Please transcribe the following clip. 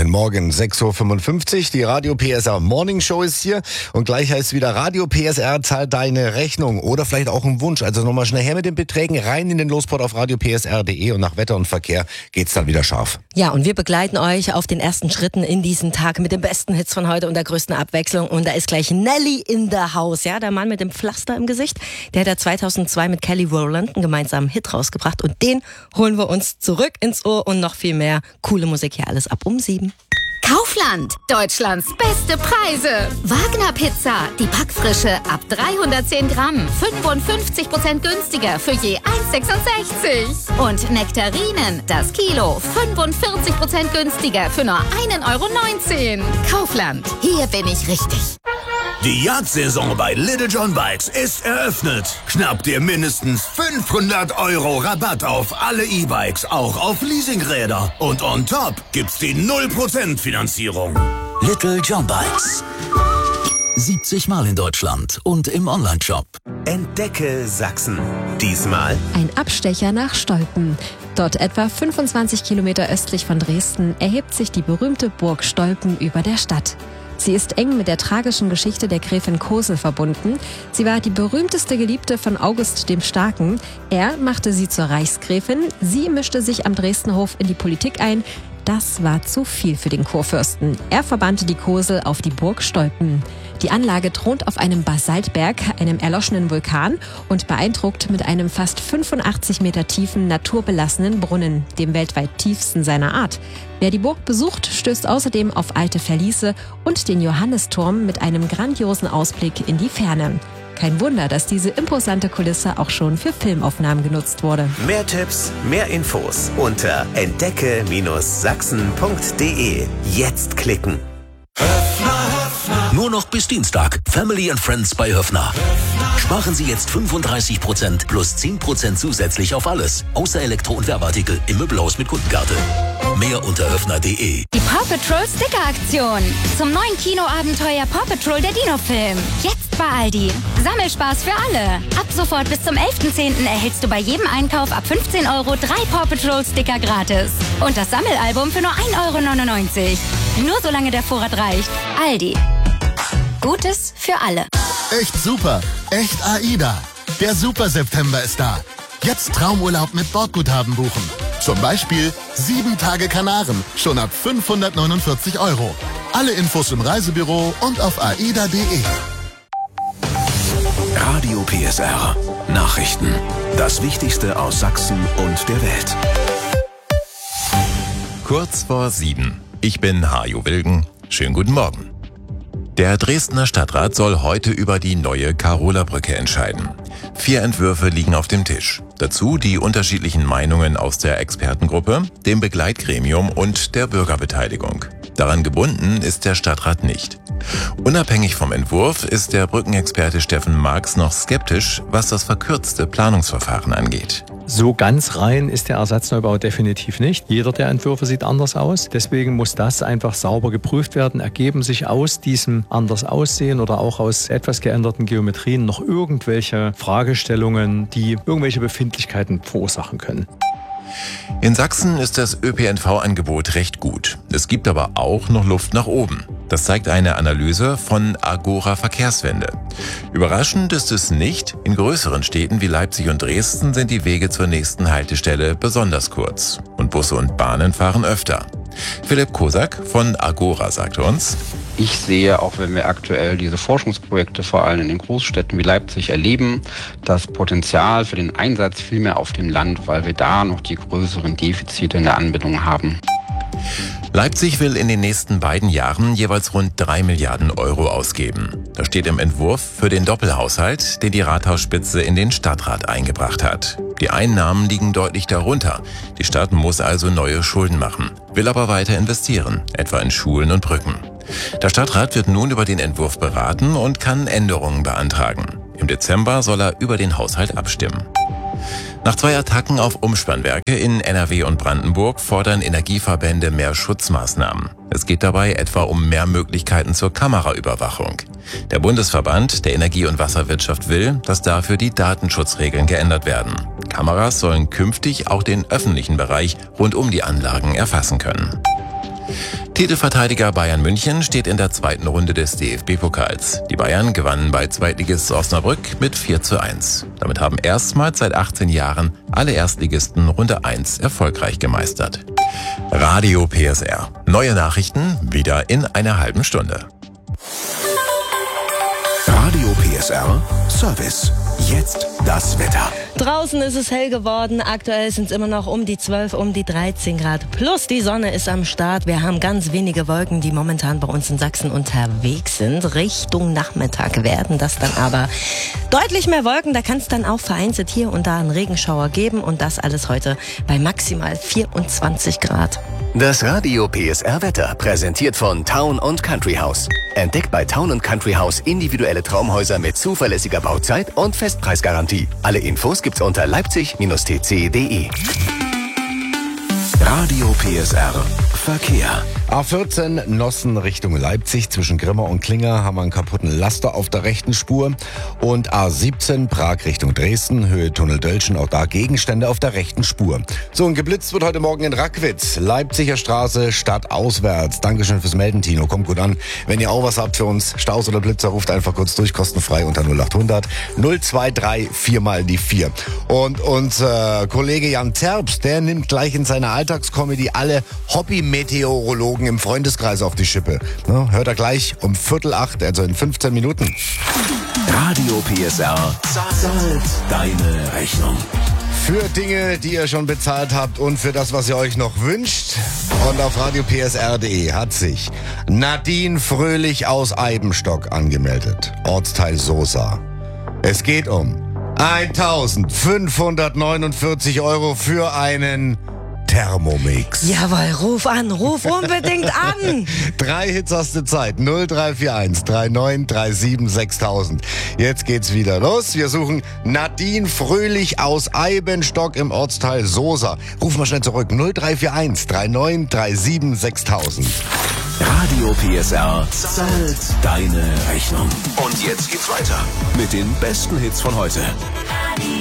Guten Morgen, 6.55 Uhr. Die Radio PSR Morning Show ist hier. Und gleich heißt es wieder, Radio PSR zahlt deine Rechnung. Oder vielleicht auch einen Wunsch. Also nochmal schnell her mit den Beträgen, rein in den Lospot auf radiopsr.de. Und nach Wetter und Verkehr geht's dann wieder scharf. Ja, und wir begleiten euch auf den ersten Schritten in diesen Tag mit den besten Hits von heute und der größten Abwechslung. Und da ist gleich Nelly in the House. Ja, der Mann mit dem Pflaster im Gesicht. Der hat ja 2002 mit Kelly Rowland einen gemeinsamen Hit rausgebracht. Und den holen wir uns zurück ins Ohr und noch viel mehr coole Musik hier. Alles ab um 7. Kaufland, Deutschlands beste Preise. Wagner Pizza, die Backfrische ab 310 Gramm, 55% günstiger für je 1,66. Und Nektarinen, das Kilo, 45% günstiger für nur 1,19 €. Kaufland, hier bin ich richtig. Die Jagdsaison bei Little John Bikes ist eröffnet. Schnapp dir mindestens 500 € Rabatt auf alle E-Bikes, auch auf Leasingräder. Und on top gibt's die 0% Finanzierung. Little John Bikes. 70 Mal in Deutschland und im Onlineshop. Entdecke Sachsen. Diesmal ein Abstecher nach Stolpen. Dort etwa 25 Kilometer östlich von Dresden erhebt sich die berühmte Burg Stolpen über der Stadt. Sie ist eng mit der tragischen Geschichte der Gräfin Cosel verbunden. Sie war die berühmteste Geliebte von August dem Starken. Er machte sie zur Reichsgräfin. Sie mischte sich am Dresdenhof in die Politik ein. Das war zu viel für den Kurfürsten. Er verbannte die Cosel auf die Burg Stolpen. Die Anlage thront auf einem Basaltberg, einem erloschenen Vulkan und beeindruckt mit einem fast 85 Meter tiefen, naturbelassenen Brunnen, dem weltweit tiefsten seiner Art. Wer die Burg besucht, stößt außerdem auf alte Verliese und den Johannisturm mit einem grandiosen Ausblick in die Ferne. Kein Wunder, dass diese imposante Kulisse auch schon für Filmaufnahmen genutzt wurde. mehr Tipps, mehr Infos unter entdecke-sachsen.de. Jetzt klicken. Nur noch bis Dienstag. Family and Friends bei Höffner. Sparen Sie jetzt 35% plus 10% zusätzlich auf alles. Außer Elektro- und Werbeartikel im Möbelhaus mit Kundenkarte. Mehr unter höffner.de. Die Paw Patrol Sticker-Aktion. Zum neuen Kinoabenteuer Paw Patrol der Dino-Film. Jetzt bei Aldi. Sammelspaß für alle. Ab sofort bis zum 11.10. erhältst du bei jedem Einkauf ab 15 € 3 Paw Patrol Sticker gratis. Und das Sammelalbum für nur 1,99 €. Nur solange der Vorrat reicht. Aldi. Gutes für alle. Echt super, echt AIDA. Der Super September ist da. Jetzt Traumurlaub mit Bordguthaben buchen. Zum Beispiel 7 Tage Kanaren, schon ab 549 €. Alle Infos im Reisebüro und auf aida.de. Radio PSR. Nachrichten. Das Wichtigste aus Sachsen und der Welt. Kurz vor 7. Ich bin Hajo Wilgen. Schönen guten Morgen. Der Dresdner Stadtrat soll heute über die neue Karola-Brücke entscheiden. 4 Entwürfe liegen auf dem Tisch. Dazu die unterschiedlichen Meinungen aus der Expertengruppe, dem Begleitgremium und der Bürgerbeteiligung. Daran gebunden ist der Stadtrat nicht. Unabhängig vom Entwurf ist der Brückenexperte Steffen Marx noch skeptisch, was das verkürzte Planungsverfahren angeht. So ganz rein ist der Ersatzneubau definitiv nicht. Jeder der Entwürfe sieht anders aus. Deswegen muss das einfach sauber geprüft werden. Ergeben sich aus diesem anders Aussehen oder auch aus etwas geänderten Geometrien noch irgendwelche Fragestellungen, die irgendwelche Befindlichkeiten verursachen können? In Sachsen ist das ÖPNV-Angebot recht gut. Es gibt aber auch noch Luft nach oben. Das zeigt eine Analyse von Agora Verkehrswende. Überraschend ist es nicht. In größeren Städten wie Leipzig und Dresden sind die Wege zur nächsten Haltestelle besonders kurz. Und Busse und Bahnen fahren öfter. Philipp Kosak von Agora sagt uns: Ich sehe, auch wenn wir aktuell diese Forschungsprojekte vor allem in den Großstädten wie Leipzig erleben, das Potenzial für den Einsatz viel mehr auf dem Land, weil wir da noch die größeren Defizite in der Anbindung haben. Leipzig will in den nächsten beiden Jahren jeweils rund 3 Milliarden € ausgeben. Das steht im Entwurf für den Doppelhaushalt, den die Rathausspitze in den Stadtrat eingebracht hat. Die Einnahmen liegen deutlich darunter. Die Stadt muss also neue Schulden machen, will aber weiter investieren, etwa in Schulen und Brücken. Der Stadtrat wird nun über den Entwurf beraten und kann Änderungen beantragen. Im Dezember soll er über den Haushalt abstimmen. Nach 2 Attacken auf Umspannwerke in NRW und Brandenburg fordern Energieverbände mehr Schutzmaßnahmen. Es geht dabei etwa um mehr Möglichkeiten zur Kameraüberwachung. Der Bundesverband der Energie- und Wasserwirtschaft will, dass dafür die Datenschutzregeln geändert werden. Kameras sollen künftig auch den öffentlichen Bereich rund um die Anlagen erfassen können. Titelverteidiger Bayern München steht in der zweiten Runde des DFB-Pokals. Die Bayern gewannen bei Zweitligist Osnabrück mit 4:1. Damit haben erstmals seit 18 Jahren alle Erstligisten Runde 1 erfolgreich gemeistert. Radio PSR. Neue Nachrichten wieder in einer halben Stunde. Radio PSR Service. Jetzt das Wetter. Draußen ist es hell geworden. Aktuell sind es immer noch um die 12, um die 13 Grad. Plus die Sonne ist am Start. Wir haben ganz wenige Wolken, die momentan bei uns in Sachsen unterwegs sind. Richtung Nachmittag werden das dann aber deutlich mehr Wolken. Da kann es dann auch vereinzelt hier und da einen Regenschauer geben. Und das alles heute bei maximal 24 Grad. Das Radio PSR Wetter präsentiert von Town & Country House. Entdeckt bei Town & Country House individuelle Traumhäuser mit zuverlässiger Bauzeit und Festpreisgarantie. Alle Infos gibt's unter leipzig-tc.de. Radio PSR Verkehr. A14 Nossen Richtung Leipzig. Zwischen Grimma und Klinger haben wir einen kaputten Laster auf der rechten Spur. Und A17 Prag Richtung Dresden, Höhe Tunnel Dölschen, auch da Gegenstände auf der rechten Spur. So, und geblitzt wird heute Morgen in Rackwitz. Leipziger Straße, stadtauswärts. Dankeschön fürs Melden, Tino. Kommt gut an. Wenn ihr auch was habt für uns, Staus oder Blitzer, ruft einfach kurz durch, kostenfrei unter 0800 023 4 mal die 4. Und unser Kollege Jan Terpst, der nimmt gleich in seiner Alltagscomedy alle Hobby-Meteorologen im Freundeskreis auf die Schippe. Ja, hört er gleich um 7:45, also in 15 Minuten. Radio PSR zahlt deine Rechnung. Für Dinge, die ihr schon bezahlt habt und für das, was ihr euch noch wünscht. Und auf radiopsr.de hat sich Nadine Fröhlich aus Eibenstock angemeldet. Ortsteil Sosa. Es geht um 1.549 € für einen Thermomix. Jawohl, ruf an, ruf unbedingt an. 3 Hits hast du Zeit. 0341 3937 6000. Jetzt geht's wieder los. Wir suchen Nadine Fröhlich aus Eibenstock im Ortsteil Sosa. Ruf mal schnell zurück. 0341 3937 6000. Radio PSR zahlt deine Rechnung. Und jetzt geht's weiter mit den besten Hits von heute.